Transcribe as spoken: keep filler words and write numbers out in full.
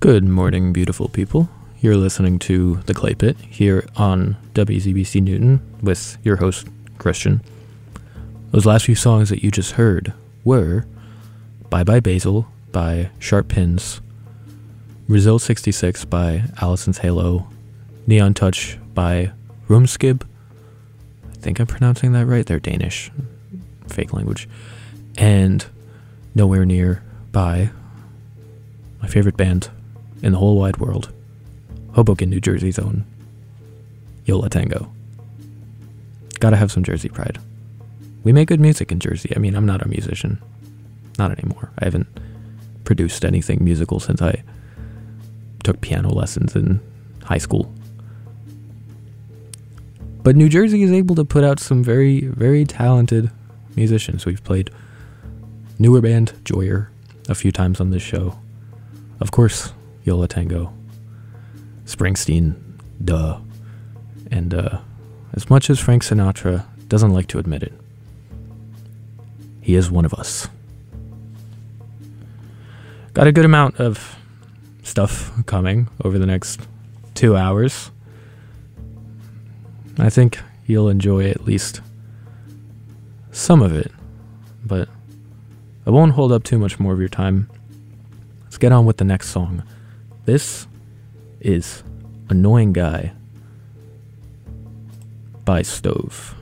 Good morning, beautiful people. You're listening to The Clay Pit here on W Z B C Newton with your host, Christian. Those last few songs that you just heard were Bye Bye Basil by Sharp Pins, Brazil sixty-six by Allison's Halo, Neon Touch by Roomskib. I think I'm pronouncing that right. They're Danish. Fake language. And Nowhere Near by my favorite band in the whole wide world, Hoboken, New Jersey's own Yo La Tengo. Gotta have some Jersey pride. We make good music in Jersey. I mean, I'm not a musician. Not anymore. I haven't produced anything musical since I took piano lessons in high school. But New Jersey is able to put out some very, very talented musicians. We've played newer band Joyer a few times on this show. Of course, Yo La Tengo, Springsteen, duh. And uh, as much as Frank Sinatra doesn't like to admit it, he is one of us. Got a good amount of stuff coming over the next two hours. I think you'll enjoy at least some of it, but I won't hold up too much more of your time. Let's get on with the next song. This is Annoying Guy by Stove.